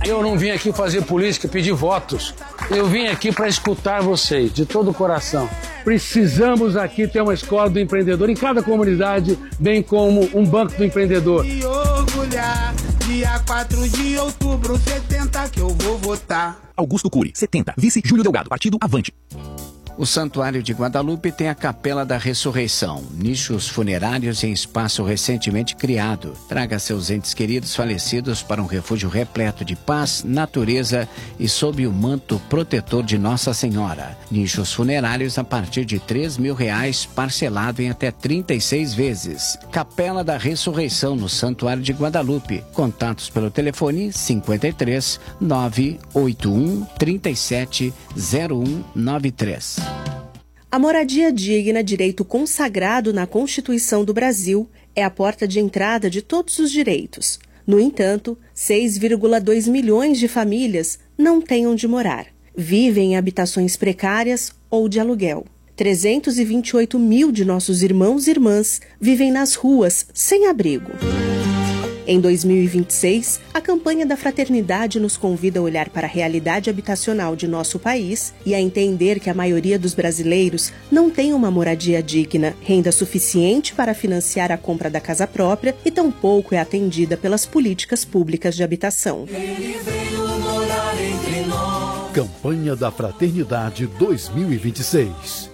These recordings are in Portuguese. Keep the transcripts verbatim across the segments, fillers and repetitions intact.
Eu não vim aqui fazer política, pedir votos. Eu vim aqui para escutar vocês, de todo o coração. Precisamos aqui ter uma escola do empreendedor em cada comunidade, bem como um banco do empreendedor. E orgulhar, dia quatro de outubro, setenta que eu vou votar. Augusto Cury, setenta. Vice Júlio Delgado, partido Avante. O Santuário de Guadalupe tem a Capela da Ressurreição, nichos funerários em espaço recentemente criado. Traga seus entes queridos falecidos para um refúgio repleto de paz, natureza e sob o manto protetor de Nossa Senhora. Nichos funerários a partir de três mil reais, parcelado em até trinta e seis vezes. Capela da Ressurreição no Santuário de Guadalupe. Contatos pelo telefone cinquenta e três, nove oito um, trinta e sete, zero um nove três. A moradia digna, direito consagrado na Constituição do Brasil, é a porta de entrada de todos os direitos. No entanto, seis vírgula dois milhões de famílias não têm onde morar. Vivem em habitações precárias ou de aluguel. trezentos e vinte e oito mil de nossos irmãos e irmãs vivem nas ruas, sem abrigo. Em dois mil e vinte e seis, a campanha da Fraternidade nos convida a olhar para a realidade habitacional de nosso país e a entender que a maioria dos brasileiros não tem uma moradia digna, renda suficiente para financiar a compra da casa própria e tampouco é atendida pelas políticas públicas de habitação. Ele veio morar entre nós. Campanha da Fraternidade dois mil e vinte e seis.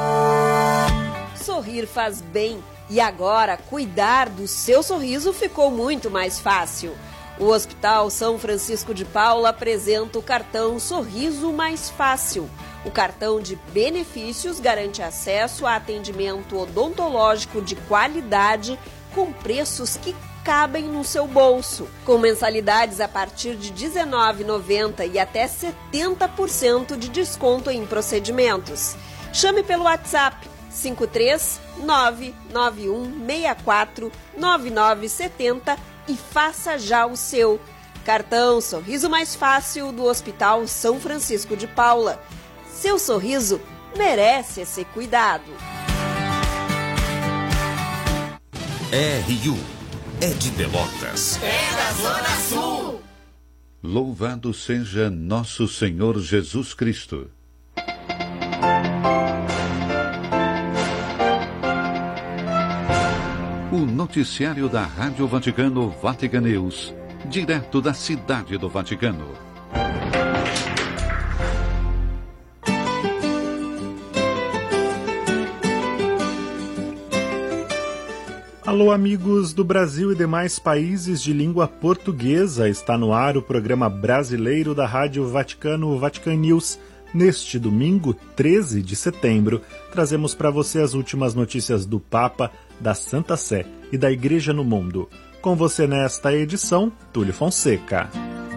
Sorrir faz bem. E agora, cuidar do seu sorriso ficou muito mais fácil. O Hospital São Francisco de Paula apresenta o cartão Sorriso Mais Fácil. O cartão de benefícios garante acesso a atendimento odontológico de qualidade com preços que cabem no seu bolso, com mensalidades a partir de dezenove reais e noventa centavos e até setenta por cento de desconto em procedimentos. Chame pelo WhatsApp cinco três nove nove um seis quatro nove nove sete zero e faça já o seu. Cartão Sorriso Mais Fácil do Hospital São Francisco de Paula. Seu sorriso merece esse cuidado. R U é de Pelotas. É da Zona Sul. Louvado seja nosso Senhor Jesus Cristo. O noticiário da Rádio Vaticano Vatican News, direto da cidade do Vaticano. Alô, amigos do Brasil e demais países de língua portuguesa. Está no ar o programa brasileiro da Rádio Vaticano Vatican News. Neste domingo, treze de setembro, trazemos para você as últimas notícias do Papa, da Santa Sé e da Igreja no Mundo. Com você nesta edição, Túlio Fonseca.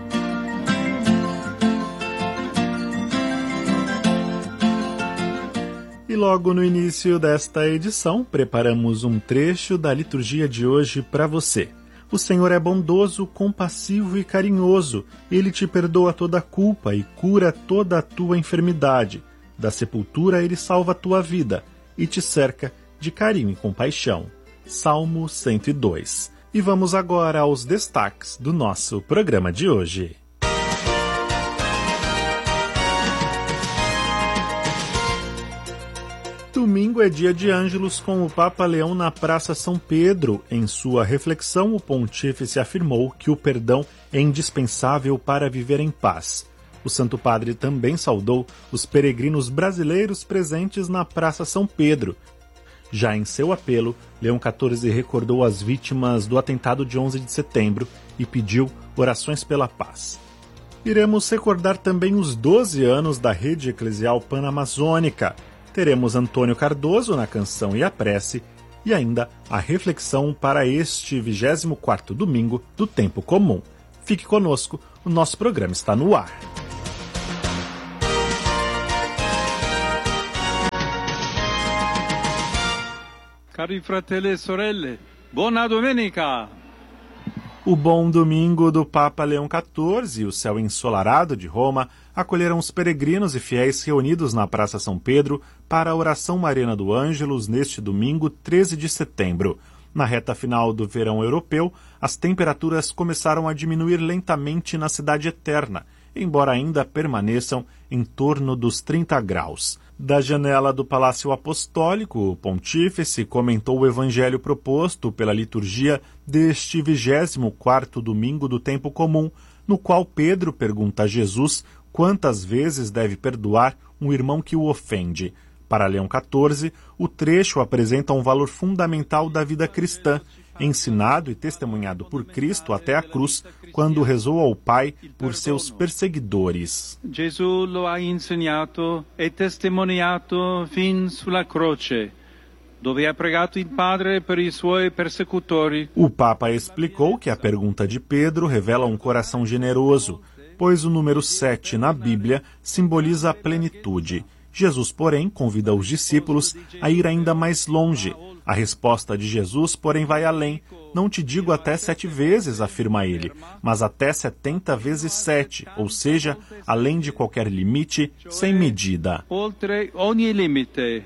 E logo no início desta edição, preparamos um trecho da liturgia de hoje para você. O Senhor é bondoso, compassivo e carinhoso. Ele te perdoa toda a culpa e cura toda a tua enfermidade. Da sepultura ele salva a tua vida e te cerca de carinho e compaixão. Salmo cento e dois. E vamos agora aos destaques do nosso programa de hoje. Domingo é dia de Ângelus com o Papa Leão na Praça São Pedro. Em sua reflexão, o pontífice afirmou que o perdão é indispensável para viver em paz. O Santo Padre também saudou os peregrinos brasileiros presentes na Praça São Pedro. Já em seu apelo, Leão quatorze recordou as vítimas do atentado de onze de setembro e pediu orações pela paz. Iremos recordar também os doze anos da Rede Eclesial Panamazônica. Teremos Antônio Cardoso na canção e a prece e ainda a reflexão para este vigésimo quarto domingo do Tempo Comum. Fique conosco, o nosso programa está no ar. Cari fratelli e sorelle, buona domenica! O bom domingo do Papa Leão quatorze e o céu ensolarado de Roma acolheram os peregrinos e fiéis reunidos na Praça São Pedro para a oração mariana do Ângelus neste domingo, treze de setembro. Na reta final do verão europeu, as temperaturas começaram a diminuir lentamente na Cidade Eterna, embora ainda permaneçam em torno dos trinta graus. Da janela do Palácio Apostólico, o pontífice comentou o evangelho proposto pela liturgia deste vigésimo quarto domingo do tempo comum, no qual Pedro pergunta a Jesus quantas vezes deve perdoar um irmão que o ofende. Para Leão quatorze, o trecho apresenta um valor fundamental da vida cristã, ensinado e testemunhado por Cristo até a cruz, quando rezou ao Pai por seus perseguidores. Jesus lo ha insegnato e testimoniato fin sulla croce, dove ha pregato il Padre per i suoi persecutori. O Papa explicou que a pergunta de Pedro revela um coração generoso, pois o número sete na Bíblia simboliza a plenitude. Jesus, porém, convida os discípulos a ir ainda mais longe. A resposta de Jesus, porém, vai além. Não te digo até sete vezes, afirma ele, mas até setenta vezes sete, ou seja, além de qualquer limite, sem medida. Oltre ogni limite,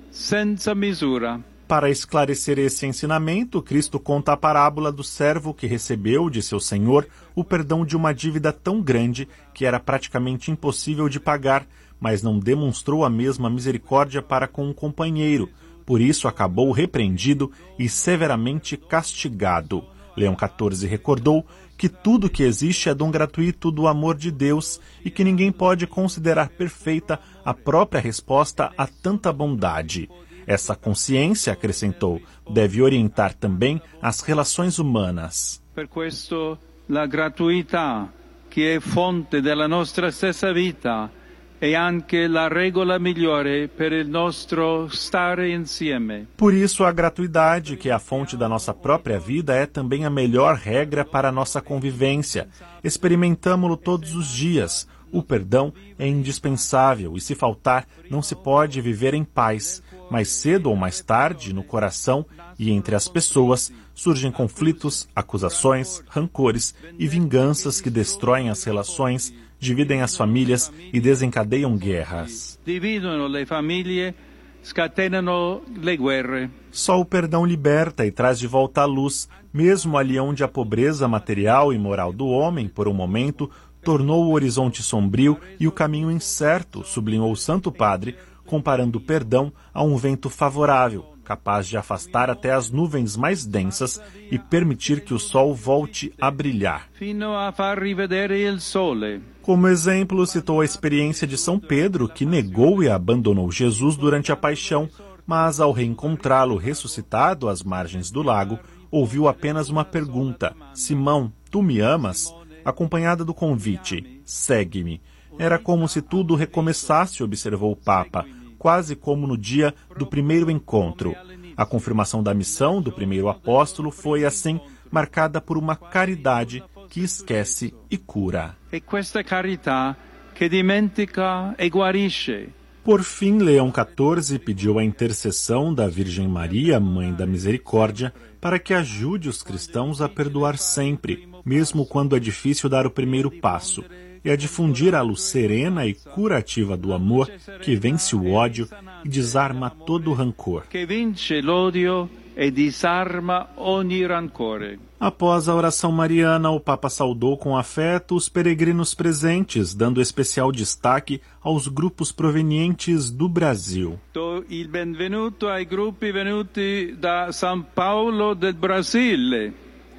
senza misura. Para esclarecer esse ensinamento, Cristo conta a parábola do servo que recebeu de seu senhor o perdão de uma dívida tão grande que era praticamente impossível de pagar, mas não demonstrou a mesma misericórdia para com um companheiro. Por isso acabou repreendido e severamente castigado. Leão quatorze recordou que tudo que existe é dom gratuito do amor de Deus e que ninguém pode considerar perfeita a própria resposta a tanta bondade. Essa consciência, acrescentou, deve orientar também as relações humanas. Per questo la gratuità, che è fonte della nostra stessa vita, e anche la regola migliore per il nostro stare insieme. Por isso, a gratuidade, que é a fonte da nossa própria vida, é também a melhor regra para a nossa convivência. Experimentamo-lo todos os dias. O perdão é indispensável e, se faltar, não se pode viver em paz. Mais cedo ou mais tarde, no coração e entre as pessoas, surgem conflitos, acusações, rancores e vinganças que destroem as relações, dividem as famílias e desencadeiam guerras. Dividono le famiglie, scatenano le guerre. Só o perdão liberta e traz de volta a luz, mesmo ali onde a pobreza material e moral do homem, por um momento, tornou o horizonte sombrio e o caminho incerto, sublinhou o Santo Padre, comparando o perdão a um vento favorável, capaz de afastar até as nuvens mais densas e permitir que o sol volte a brilhar. Fino a far rivedere il sole. Como exemplo, citou a experiência de São Pedro, que negou e abandonou Jesus durante a paixão, mas ao reencontrá-lo ressuscitado às margens do lago, ouviu apenas uma pergunta: Simão, tu me amas? Acompanhada do convite: segue-me. Era como se tudo recomeçasse, observou o Papa, quase como no dia do primeiro encontro. A confirmação da missão do primeiro apóstolo foi, assim, marcada por uma caridade que esquece e cura. E questa carità che dimentica e guarisce. Por fim, Leão quatorze pediu a intercessão da Virgem Maria, Mãe da Misericórdia, para que ajude os cristãos a perdoar sempre, mesmo quando é difícil dar o primeiro passo, e a difundir a luz serena e curativa do amor que vence o ódio e desarma todo o rancor. Que vence l'odio e disarma ogni rancore. Após a oração mariana, o Papa saudou com afeto os peregrinos presentes, dando especial destaque aos grupos provenientes do Brasil. Do il benvenuto ai gruppi venuti da São Paulo del Brasile.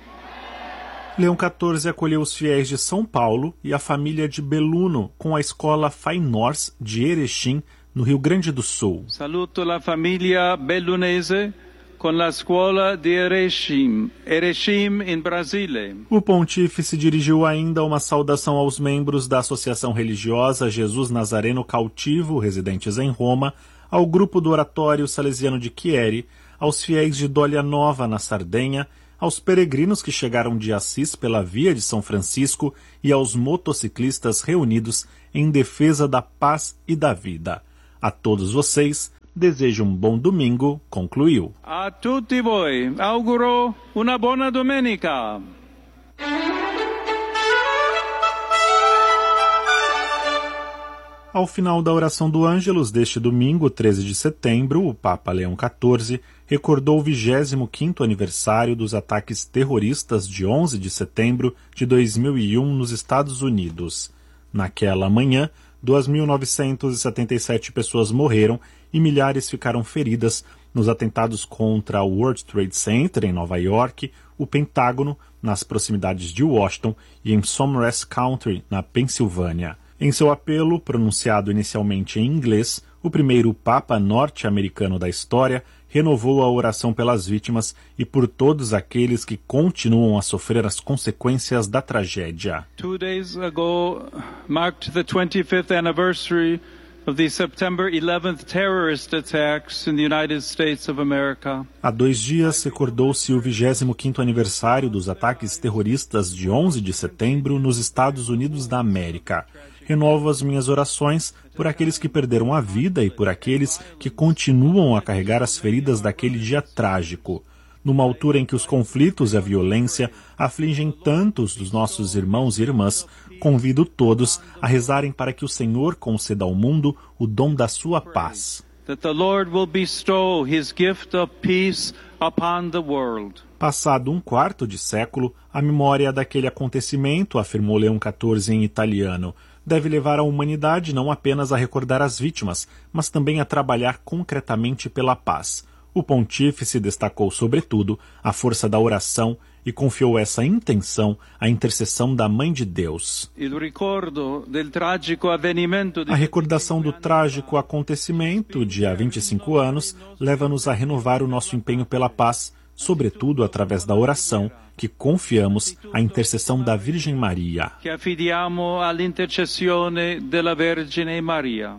Leão quatorze acolheu os fiéis de São Paulo e a família de Beluno com a escola Fainors de Erechim, no Rio Grande do Sul. Saluto la famiglia bellunese con la scuola di Erechim, Erechim in Brasile. O pontífice dirigiu ainda uma saudação aos membros da Associação Religiosa Jesus Nazareno Cautivo, residentes em Roma, ao grupo do Oratório Salesiano de Chieri, aos fiéis de Dólia Nova, na Sardenha, aos peregrinos que chegaram de Assis pela Via de São Francisco e aos motociclistas reunidos em defesa da paz e da vida. A todos vocês, desejo um bom domingo, concluiu. A tutti voi auguro una buona domenica. Ao final da oração do Ângelus deste domingo, treze de setembro, o Papa Leão quatorze recordou o vigésimo quinto aniversário dos ataques terroristas de onze de setembro de dois mil e um nos Estados Unidos. Naquela manhã, duas mil novecentas e setenta e sete pessoas morreram e milhares ficaram feridas nos atentados contra o World Trade Center, em Nova York, o Pentágono, nas proximidades de Washington, e em Somerset County, na Pensilvânia. Em seu apelo, pronunciado inicialmente em inglês, o primeiro Papa norte-americano da história renovou a oração pelas vítimas e por todos aqueles que continuam a sofrer as consequências da tragédia. Two days ago marked the twenty-fifth anniversary of the September eleventh terrorist attacks in the United States of America. Há dois dias recordou-se o vigésimo quinto aniversário dos ataques terroristas de onze de setembro nos Estados Unidos da América. Renovo as minhas orações por aqueles que perderam a vida e por aqueles que continuam a carregar as feridas daquele dia trágico. Numa altura em que os conflitos e a violência afligem tantos dos nossos irmãos e irmãs, convido todos a rezarem para que o Senhor conceda ao mundo o dom da sua paz. That the Lord will bestow his gift of peace upon the world. Passado um quarto de século, a memória daquele acontecimento, afirmou Leão quatorze em italiano, deve levar a humanidade não apenas a recordar as vítimas, mas também a trabalhar concretamente pela paz. O pontífice destacou, sobretudo, a força da oração e confiou essa intenção à intercessão da Mãe de Deus. A recordação do trágico acontecimento de há vinte e cinco anos leva-nos a renovar o nosso empenho pela paz, sobretudo através da oração, que confiamos à intercessão da Virgem Maria. Que affidiamo all'intercessione della Vergine Maria.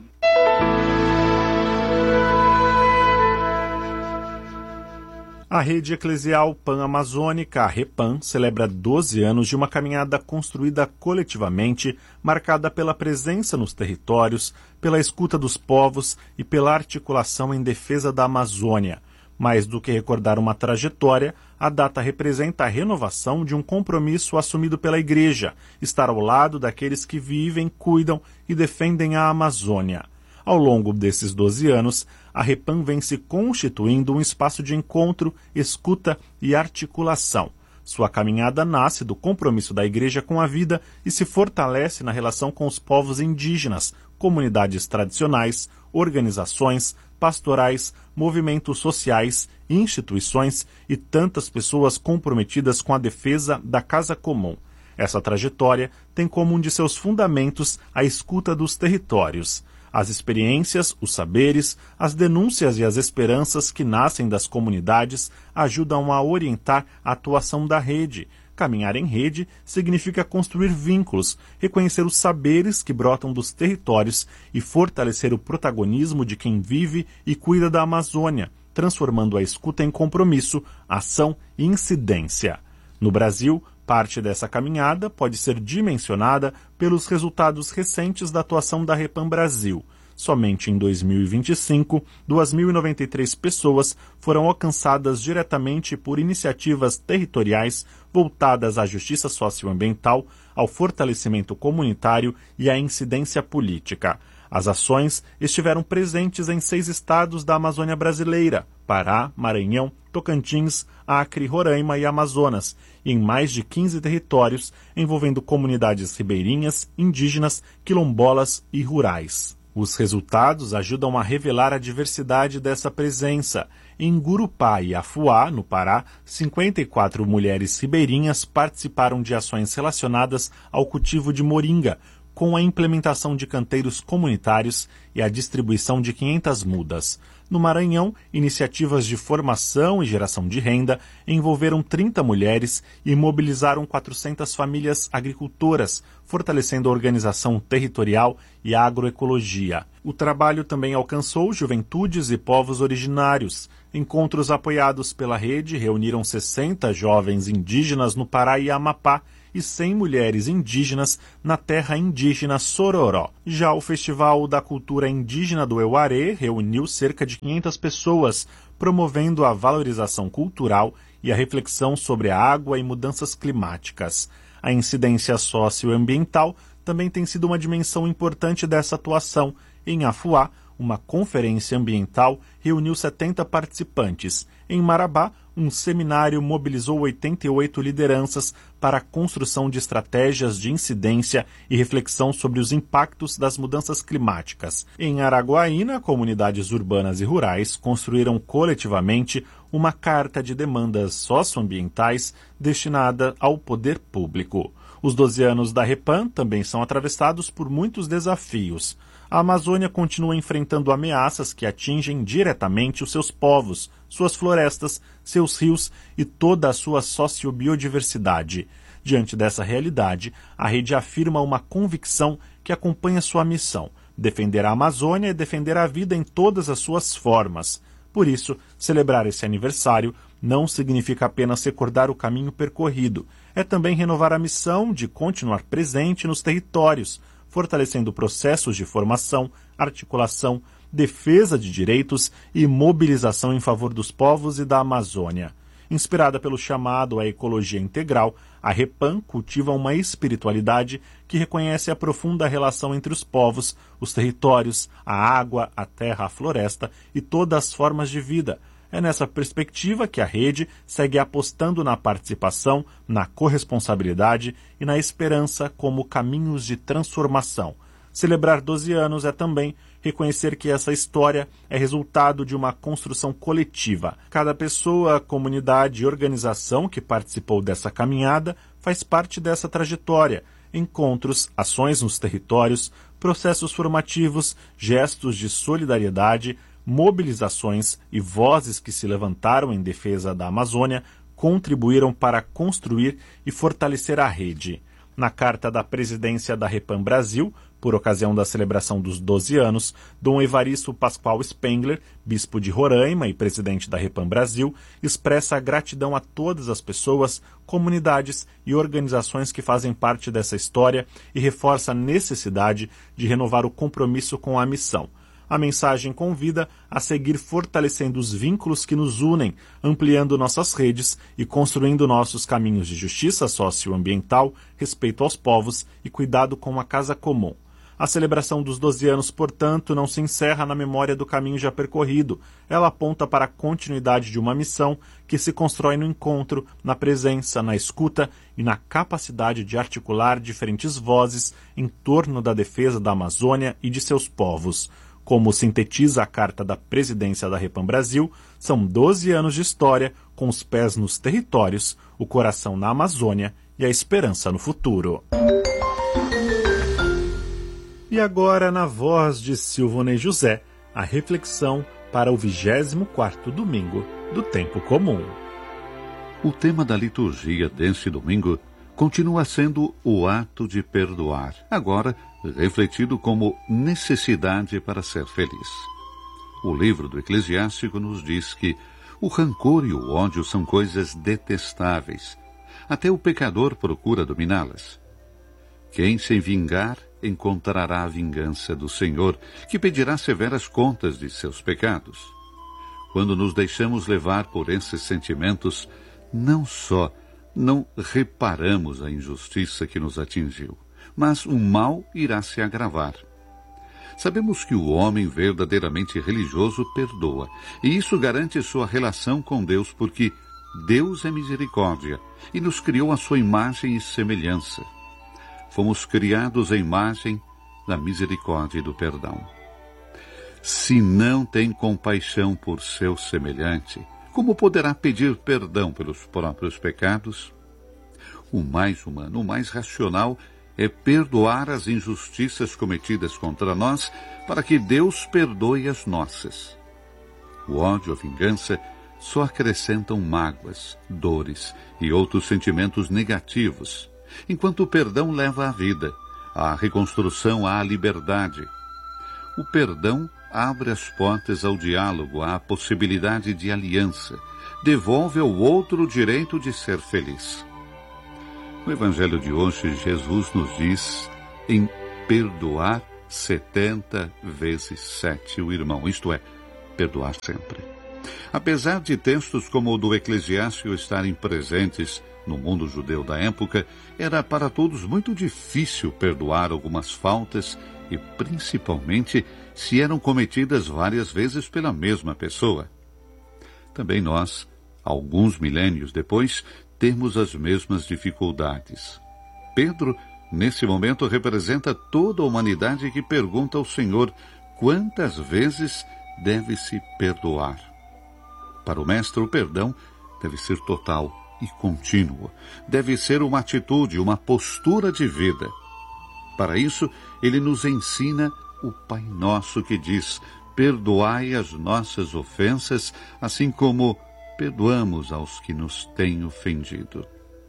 A rede eclesial pan-amazônica, a REPAM, celebra doze anos de uma caminhada construída coletivamente, marcada pela presença nos territórios, pela escuta dos povos e pela articulação em defesa da Amazônia. Mais do que recordar uma trajetória, a data representa a renovação de um compromisso assumido pela Igreja, estar ao lado daqueles que vivem, cuidam e defendem a Amazônia. Ao longo desses doze anos, a REPAM vem se constituindo um espaço de encontro, escuta e articulação. Sua caminhada nasce do compromisso da Igreja com a vida e se fortalece na relação com os povos indígenas, comunidades tradicionais, organizações, pastorais, movimentos sociais, instituições e tantas pessoas comprometidas com a defesa da casa comum. Essa trajetória tem como um de seus fundamentos a escuta dos territórios. As experiências, os saberes, as denúncias e as esperanças que nascem das comunidades ajudam a orientar a atuação da rede. Caminhar em rede significa construir vínculos, reconhecer os saberes que brotam dos territórios e fortalecer o protagonismo de quem vive e cuida da Amazônia, transformando a escuta em compromisso, ação e incidência. No Brasil, parte dessa caminhada pode ser dimensionada pelos resultados recentes da atuação da REPAM Brasil. Somente em dois mil e vinte e cinco, duas mil e noventa e três pessoas foram alcançadas diretamente por iniciativas territoriais voltadas à justiça socioambiental, ao fortalecimento comunitário e à incidência política. As ações estiveram presentes em seis estados da Amazônia brasileira: Pará, Maranhão, Tocantins, Acre, Roraima e Amazonas, e em mais de quinze territórios, envolvendo comunidades ribeirinhas, indígenas, quilombolas e rurais. Os resultados ajudam a revelar a diversidade dessa presença. Em Gurupá e Afuá, no Pará, cinquenta e quatro mulheres ribeirinhas participaram de ações relacionadas ao cultivo de moringa, com a implementação de canteiros comunitários e a distribuição de quinhentas mudas. No Maranhão, iniciativas de formação e geração de renda envolveram trinta mulheres e mobilizaram quatrocentas famílias agricultoras, fortalecendo a organização territorial e a agroecologia. O trabalho também alcançou juventudes e povos originários. Encontros apoiados pela rede reuniram sessenta jovens indígenas no Pará e Amapá e cem mulheres indígenas na terra indígena Sororó. Já o Festival da Cultura Indígena do Euaré reuniu cerca de quinhentas pessoas, promovendo a valorização cultural e a reflexão sobre a água e mudanças climáticas. A incidência socioambiental também tem sido uma dimensão importante dessa atuação. Em Afuá, uma conferência ambiental reuniu setenta participantes. Em Marabá, um seminário mobilizou oitenta e oito lideranças para a construção de estratégias de incidência e reflexão sobre os impactos das mudanças climáticas. Em Araguaína, comunidades urbanas e rurais construíram coletivamente uma carta de demandas socioambientais destinada ao poder público. Os doze anos da Repam também são atravessados por muitos desafios. A Amazônia continua enfrentando ameaças que atingem diretamente os seus povos, suas florestas, seus rios e toda a sua sociobiodiversidade. Diante dessa realidade, a rede afirma uma convicção que acompanha sua missão: defender a Amazônia e defender a vida em todas as suas formas. Por isso, celebrar esse aniversário não significa apenas recordar o caminho percorrido, é também renovar a missão de continuar presente nos territórios, fortalecendo processos de formação, articulação, defesa de direitos e mobilização em favor dos povos e da Amazônia. Inspirada pelo chamado à ecologia integral, a Repam cultiva uma espiritualidade que reconhece a profunda relação entre os povos, os territórios, a água, a terra, a floresta e todas as formas de vida. É nessa perspectiva que a rede segue apostando na participação, na corresponsabilidade e na esperança como caminhos de transformação. Celebrar doze anos é também reconhecer que essa história é resultado de uma construção coletiva. Cada pessoa, comunidade e organização que participou dessa caminhada faz parte dessa trajetória. Encontros, ações nos territórios, processos formativos, gestos de solidariedade, mobilizações e vozes que se levantaram em defesa da Amazônia contribuíram para construir e fortalecer a rede. Na carta da presidência da Repam Brasil, por ocasião da celebração dos doze anos, Dom Evaristo Pascoal Spengler, bispo de Roraima e presidente da Repam Brasil, expressa a gratidão a todas as pessoas, comunidades e organizações que fazem parte dessa história e reforça a necessidade de renovar o compromisso com a missão. A mensagem convida a seguir fortalecendo os vínculos que nos unem, ampliando nossas redes e construindo nossos caminhos de justiça socioambiental, respeito aos povos e cuidado com a casa comum. A celebração dos doze anos, portanto, não se encerra na memória do caminho já percorrido. Ela aponta para a continuidade de uma missão que se constrói no encontro, na presença, na escuta e na capacidade de articular diferentes vozes em torno da defesa da Amazônia e de seus povos. Como sintetiza a carta da presidência da Repam Brasil, são doze anos de história com os pés nos territórios, o coração na Amazônia e a esperança no futuro. E agora, na voz de Silvonei José, a reflexão para o vigésimo quarto domingo do Tempo Comum. O tema da liturgia deste domingo continua sendo o ato de perdoar, agora refletido como necessidade para ser feliz. O livro do Eclesiástico nos diz que o rancor e o ódio são coisas detestáveis. Até o pecador procura dominá-las. Quem se vingar encontrará a vingança do Senhor, que pedirá severas contas de seus pecados. Quando nos deixamos levar por esses sentimentos, não só não reparamos a injustiça que nos atingiu, mas o mal irá se agravar. Sabemos que o homem verdadeiramente religioso perdoa, e isso garante sua relação com Deus, porque Deus é misericórdia e nos criou a sua imagem e semelhança. Fomos criados à imagem da misericórdia e do perdão. Se não tem compaixão por seu semelhante, como poderá pedir perdão pelos próprios pecados? O mais humano, o mais racional, é perdoar as injustiças cometidas contra nós para que Deus perdoe as nossas. O ódio e a vingança só acrescentam mágoas, dores e outros sentimentos negativos, enquanto o perdão leva à vida, à reconstrução, à liberdade. O perdão abre as portas ao diálogo, à possibilidade de aliança, devolve ao outro o direito de ser feliz. No Evangelho de hoje, Jesus nos diz em perdoar setenta vezes sete o irmão, isto é, perdoar sempre. Apesar de textos como o do Eclesiástico estarem presentes no mundo judeu da época, era para todos muito difícil perdoar algumas faltas e, principalmente, se eram cometidas várias vezes pela mesma pessoa. Também nós, alguns milênios depois, temos as mesmas dificuldades. Pedro, nesse momento, representa toda a humanidade que pergunta ao Senhor quantas vezes deve-se perdoar. Para o Mestre, o perdão deve ser total e contínuo. Deve ser uma atitude, uma postura de vida. Para isso, ele nos ensina o Pai Nosso que diz: perdoai as nossas ofensas, assim como perdoamos aos que nos têm ofendido.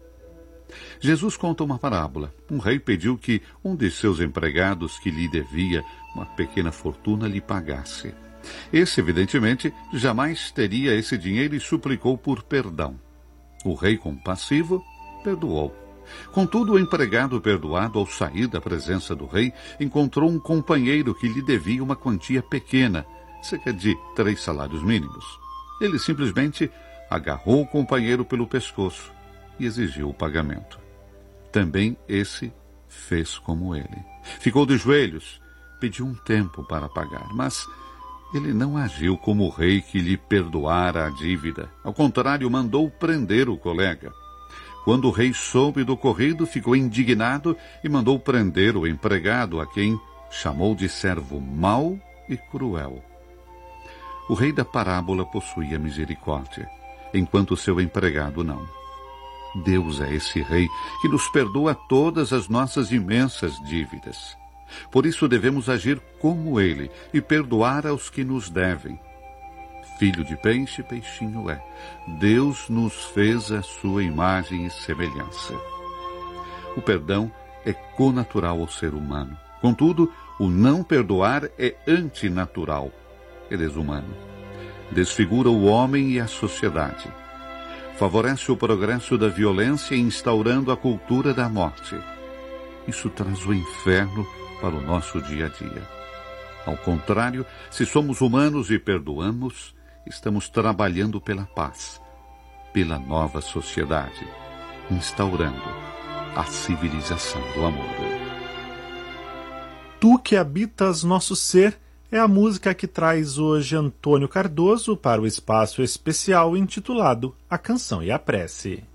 Jesus conta uma parábola. Um rei pediu que um de seus empregados que lhe devia uma pequena fortuna lhe pagasse. Esse, evidentemente, jamais teria esse dinheiro e suplicou por perdão. O rei, compassivo, perdoou. Contudo, o empregado perdoado, ao sair da presença do rei, encontrou um companheiro que lhe devia uma quantia pequena, cerca de três salários mínimos. Ele simplesmente agarrou o companheiro pelo pescoço e exigiu o pagamento. Também esse fez como ele. Ficou de joelhos, pediu um tempo para pagar, mas ele não agiu como o rei que lhe perdoara a dívida. Ao contrário, mandou prender o colega. Quando o rei soube do ocorrido, ficou indignado e mandou prender o empregado, a quem chamou de servo mau e cruel. O rei da parábola possuía misericórdia, enquanto seu empregado não. Deus é esse rei que nos perdoa todas as nossas imensas dívidas. Por isso devemos agir como ele e perdoar aos que nos devem. Filho de peixe, peixinho é. Deus nos fez a sua imagem e semelhança. O perdão é connatural ao ser humano. Contudo, o não perdoar é antinatural. É desumano. Desfigura o homem e a sociedade. Favorece o progresso da violência, instaurando a cultura da morte. Isso traz o inferno para o nosso dia a dia. Ao contrário, se somos humanos e perdoamos, estamos trabalhando pela paz, pela nova sociedade, instaurando a civilização do amor. Tu que habitas nosso ser é a música que traz hoje Antônio Cardoso para o espaço especial intitulado A Canção e a Prece.